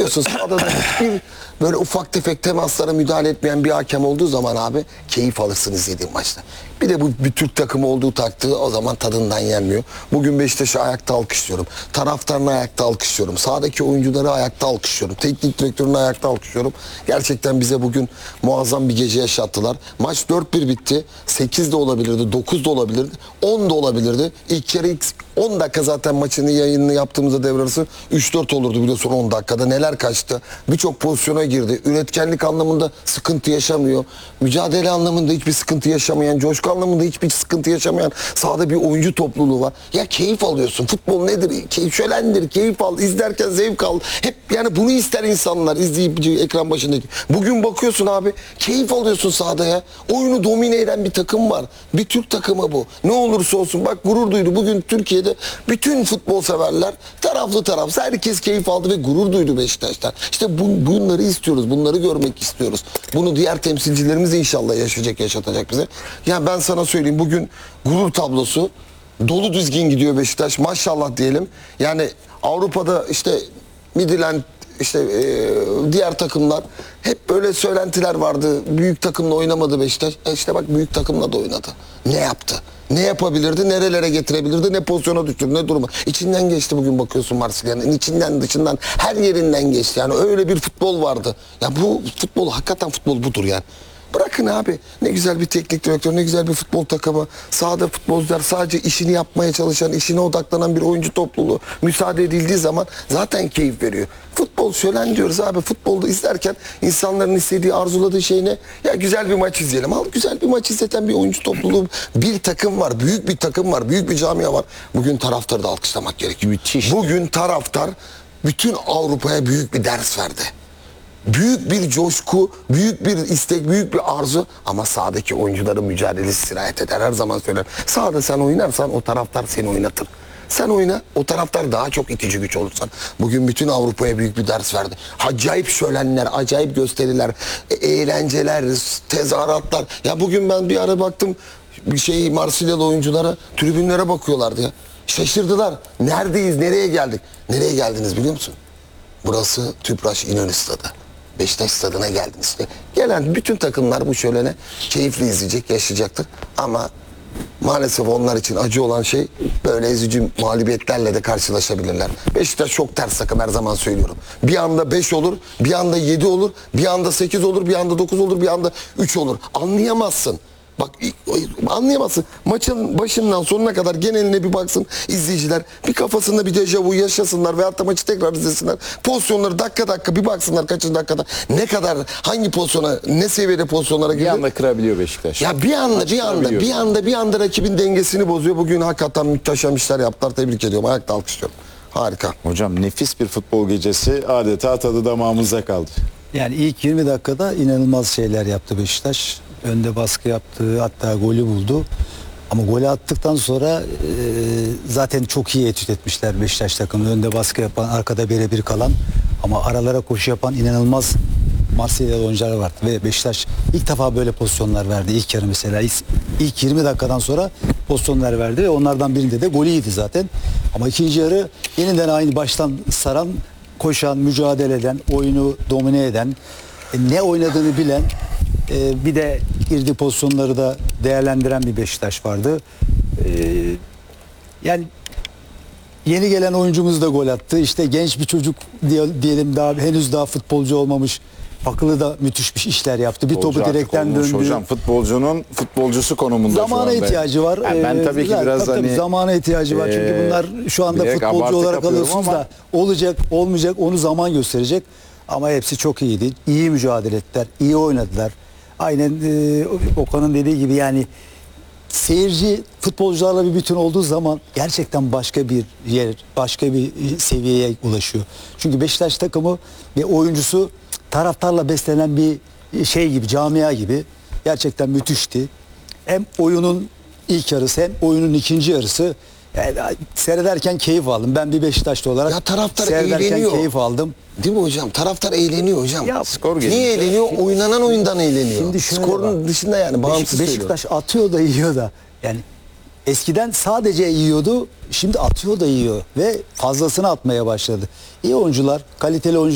bakıyorsun sahada da bir böyle ufak tefek temaslara müdahale etmeyen bir hakem olduğu zaman abi keyif alırsın izlediğin maçta. Bir de bu bir Türk takımı olduğu taktığı o zaman tadından yenmiyor. Bugün Beşiktaş'ı ayakta alkışlıyorum. Taraftarını ayakta alkışlıyorum. Sahadaki oyuncuları ayakta alkışlıyorum. Teknik direktörünü ayakta alkışlıyorum. Gerçekten bize bugün muazzam bir gece yaşattılar. Maç 4-1 bitti. 8 de olabilirdi, 9 da olabilirdi, 10 da olabilirdi. İlk yarı 10 dakika zaten maçını yayınını yaptığımızda devre arası 3-4 olurdu biliyorsun 10 dakikada. Neler kaçtı. Birçok pozisyona girdi. Üretkenlik anlamında sıkıntı yaşamıyor. Mücadele anlamında hiçbir sıkıntı yaşamayan, coşku anlamında hiçbir sıkıntı yaşamayan sahada bir oyuncu topluluğu var. Ya keyif alıyorsun. Futbol nedir? Şölendir, keyif al, izlerken zevk al. Hep yani bunu ister insanlar, izleyici ekran başındaki. Bugün bakıyorsun abi, keyif alıyorsun sahada ya. Oyunu domine eden bir takım var. Bir Türk takımı bu. Ne olursa olsun bak gurur duydu. Bugün Türkiye'de bütün futbol severler taraflı tarafsız herkes keyif aldı ve gurur duydu Beşiktaş'tan. İşte bunları istiyoruz. Bunları görmek istiyoruz. Bunu diğer temsilcilerimiz inşallah yaşatacak bize. Yani ben sana söyleyeyim bugün gurur tablosu dolu düzgün gidiyor Beşiktaş. Maşallah diyelim. Yani Avrupa'da işte Midland işte diğer takımlar hep böyle söylentiler vardı. Büyük takımla oynamadı Beşiktaş. İşte bak büyük takımla da oynadı. Ne yaptı? Ne yapabilirdi? Nerelere getirebilirdi? Ne pozisyona düşürdü? Ne duruma? İçinden geçti bugün bakıyorsun Marsilya'nın. İçinden dışından her yerinden geçti. Yani öyle bir futbol vardı. Ya bu futbol hakikaten futbol budur yani. Bırakın abi. Ne güzel bir teknik direktör, ne güzel bir futbol takımı. Sahada futbolcular sadece işini yapmaya çalışan, işine odaklanan bir oyuncu topluluğu müsaade edildiği zaman zaten keyif veriyor. Futbol şölen diyoruz abi. Futbolda izlerken insanların istediği, arzuladığı şey ne? Ya güzel bir maç izleyelim. Al güzel bir maç izleten bir oyuncu topluluğu, bir takım var, büyük bir takım var, büyük bir camia var. Bugün taraftarı da alkışlamak gerekiyor. Müthiş. Bugün taraftar bütün Avrupa'ya büyük bir ders verdi. Büyük bir coşku, büyük bir istek, büyük bir arzu ama sahadaki oyuncuların mücadelesi sirayet eder. Her zaman söylerim. Sahada sen oynarsan o taraftar seni oynatır. Sen oyna, o taraftar daha çok itici güç olursan. Bugün bütün Avrupa'ya büyük bir ders verdi. Acayip şölenler, acayip gösteriler, eğlenceler, tezahüratlar. Ya bugün ben bir ara baktım Marsilyalı oyunculara, tribünlere bakıyorlardı ya. Şaşırdılar. Neredeyiz, nereye geldik? Nereye geldiniz biliyor musun? Burası Tüpraş İnönü Stadı. Beşiktaş stadına geldiniz. Gelen bütün takımlar bu şölene keyifli izleyecek, yaşayacaktır. Ama maalesef onlar için acı olan şey böyle ezici mağlubiyetlerle de karşılaşabilirler. Beşiktaş çok ters takım her zaman söylüyorum. Bir anda 5 olur, bir anda 7 olur, bir anda 8 olur, bir anda 9 olur, bir anda 3 olur. Anlayamazsın. Bak anlayamazsın. Maçın başından sonuna kadar geneline bir baksın izleyiciler. Bir kafasında bir dejavu yaşasınlar veyahut da maçı tekrar izlesinler. Pozisyonları dakika bir baksınlar kaçıncı dakikada. Ne kadar hangi pozisyona ne seviyede pozisyonlara girdi. Bir anda kırabiliyor Beşiktaş. Ya bir anda rakibin dengesini bozuyor. Bugün hakikaten muhteşem işler yaptılar. Tebrik ediyorum. Ayakta alkışlıyorum. Harika. Hocam nefis bir futbol gecesi adeta tadı damağımızda kaldı. Yani ilk 20 dakikada inanılmaz şeyler yaptı Beşiktaş. Önde baskı yaptı, hatta golü buldu. Ama golü attıktan sonra zaten çok iyi etüt etmişler Beşiktaş takımı. Önde baskı yapan, arkada birebir kalan ama aralara koşu yapan inanılmaz Marsilyalı oyuncular vardı. Ve Beşiktaş ilk defa böyle pozisyonlar verdi. İlk yarı mesela ilk 20 dakikadan sonra pozisyonlar verdi ve onlardan birinde de golü yedi zaten. Ama ikinci yarı yeniden aynı baştan saran, koşan, mücadele eden, oyunu domine eden, ne oynadığını bilen, bir de girdiği pozisyonları da değerlendiren bir Beşiktaş vardı. Yani yeni gelen oyuncumuz da gol attı. İşte genç bir çocuk diyelim daha henüz daha futbolcu olmamış. Akıllı da müthiş bir işler yaptı. Bir topu direkten döndü. Hocam futbolcunun futbolcusu konumunda zamana ihtiyacı var. Yani ben tabii ki biraz tabii zamana ihtiyacı var. Çünkü bunlar şu anda futbolcu olarak alıyorsunuz da olacak, olmayacak onu zaman gösterecek. Ama hepsi çok iyiydi. İyi mücadele ettiler, iyi oynadılar. Aynen Okan'ın dediği gibi yani seyirci futbolcularla bir bütün olduğu zaman gerçekten başka bir yer, başka bir seviyeye ulaşıyor. Çünkü Beşiktaş takımı ve oyuncusu taraftarla beslenen bir şey gibi, camia gibi gerçekten müthişti. Hem oyunun ilk yarısı hem oyunun ikinci yarısı yani seyrederken keyif aldım. Ben bir Beşiktaşlı olarak ya taraftar seyrederken eğleniyor. keyif aldım. Değil mi hocam? Taraftar eğleniyor hocam. Ya, skor niye eğleniyor? Oynanan oyundan eğleniyor. Şimdi skorun dışında yani bağımsız Beşiktaş atıyor da yiyor da. Yani eskiden sadece yiyordu, şimdi atıyor da yiyor ve fazlasını atmaya başladı. İyi oyuncular, kaliteli oyuncular.